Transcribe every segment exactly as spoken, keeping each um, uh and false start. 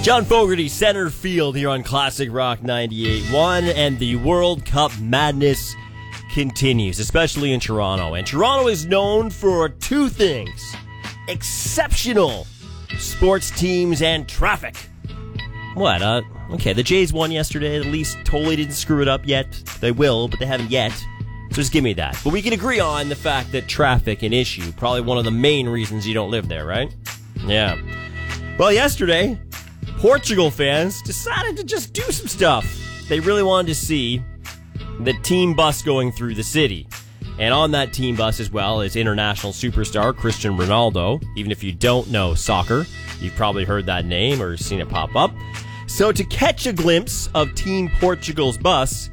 John Fogerty, center field here on Classic Rock ninety-eight point one, and the World Cup madness continues, especially in Toronto. And Toronto is known for two things: exceptional sports teams and traffic. What? Uh, okay, the Jays won yesterday. At least totally didn't screw it up yet. They will, but they haven't yet. So just give me that. But we can agree on the fact that traffic an issue. Probably one of the main reasons you don't live there, right? Yeah. Well, yesterday, Portugal fans decided to just do some stuff. They really wanted to see the team bus going through the city. And on that team bus as well is international superstar Cristiano Ronaldo. Even if you don't know soccer, you've probably heard that name or seen it pop up. So to catch a glimpse of Team Portugal's bus,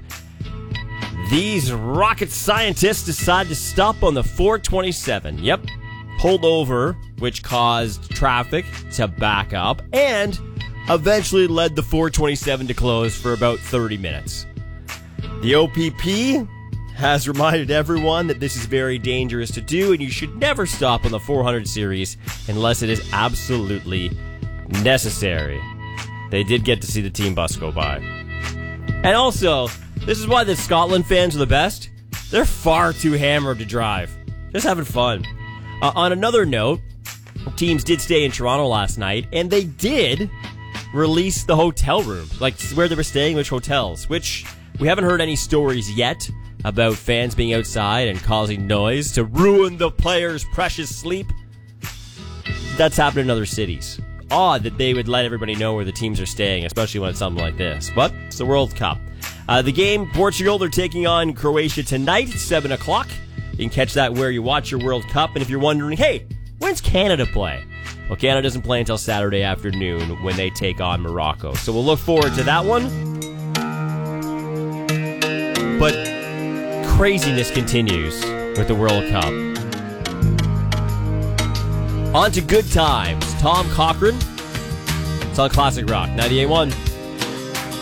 these rocket scientists decided to stop on the four twenty-seven. Yep, pulled over, which caused traffic to back up, and eventually led the four twenty-seven to close for about thirty minutes. The O P P has reminded everyone that this is very dangerous to do, and you should never stop on the four hundred series unless it is absolutely necessary. They did get to see the team bus go by. And also, this is why the Scotland fans are the best. They're far too hammered to drive. Just having fun. Uh, on another note, teams did stay in Toronto last night, and they did release the hotel room, like where they were staying, which hotels, which we haven't heard any stories yet about fans being outside and causing noise to ruin the players' precious sleep. That's happened in other cities. Odd that they would let everybody know where the teams are staying, especially when it's something like this. But it's the World Cup. Uh, the game, Portugal, they're taking on Croatia tonight, seven o'clock. You can catch that where you watch your World Cup. And if you're wondering, hey, when's Canada play? Well, Canada doesn't play until Saturday afternoon when they take on Morocco. So we'll look forward to that one. But craziness continues with the World Cup. On to good times. Tom Cochrane. It's on Classic Rock ninety-eight point one.